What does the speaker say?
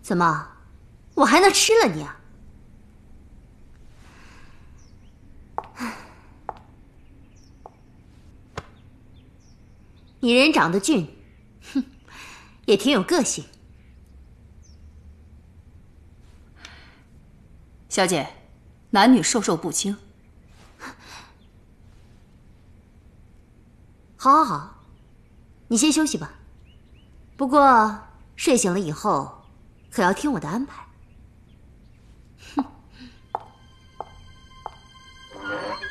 怎么，我还能吃了你啊？你人长得俊，哼，也挺有个性。 小姐，男女授受不亲。 好，好，好，你先休息吧。不过睡醒了以后，可要听我的安排。哼。